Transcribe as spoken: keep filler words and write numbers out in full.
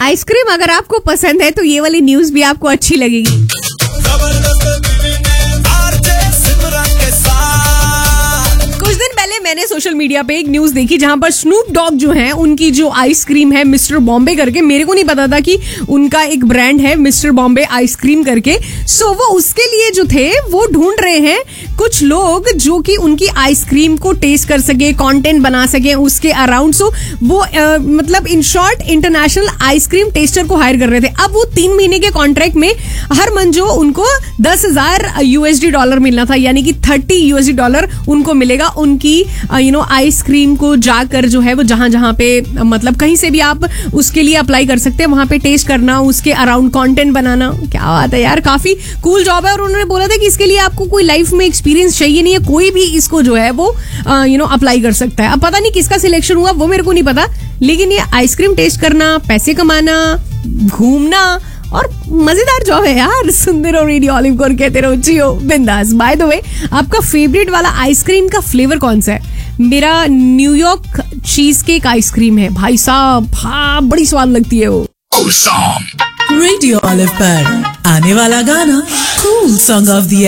Ice cream अगर आपको पसंद है तो ये वाली न्यूज भी आपको अच्छी लगेगी। कुछ दिन पहले मैंने सोशल मीडिया पे एक न्यूज देखी जहां पर स्नूप डॉग जो है उनकी जो आइसक्रीम है मिस्टर बॉम्बे करके, मेरे को नहीं पता था कि उनका एक ब्रांड है मिस्टर बॉम्बे आइसक्रीम करके। सो वो उसके लिए जो थे वो ढूंढ रहे हैं कुछ लोग जो कि उनकी आइसक्रीम को टेस्ट कर सके, कंटेंट बना सके उसके अराउंड। सो वो आ, मतलब in short international ice cream tester को हायर कर रहे थे। अब वो तीन महीने के कॉन्ट्रैक्ट में हर मंथ जो उनको दस हजार यूएसडी डॉलर मिलना था, यानी कि थर्टी यूएसडी डॉलर उनको मिलेगा उनकी यू नो आइसक्रीम को जाकर जो है वो जहां जहां पे मतलब कहीं से भी आप उसके लिए अप्लाई कर सकते हैं, वहां पे टेस्ट करना, उसके अराउंड कंटेंट बनाना। क्या बात है यार, काफी कूल जॉब है। और उन्होंने बोला था कि इसके लिए आपको कोई लाइफ में एक्सपीरियंस चाहिए नहीं है, कोई भी इसको जो है वो यू नो अप्लाई कर सकता है। अब पता नहीं किसका सिलेक्शन हुआ वो मेरे को नहीं पता, लेकिन ये आइसक्रीम टेस्ट करना, पैसे कमाना, घूमना और मजेदार जॉब है यार। सुंदर और रेडियो ऑलिव को कहते रहो जियो बिंदास। बाय द वे, आपका फेवरेट वाला आइसक्रीम का फ्लेवर कौन सा है? मेरा न्यूयॉर्क चीज केक आइसक्रीम है भाई साहब, हाँ बड़ी स्वाद लगती है वो। रेडियो ऑलिव पर आने वाला गाना कूल सॉन्ग ऑफ द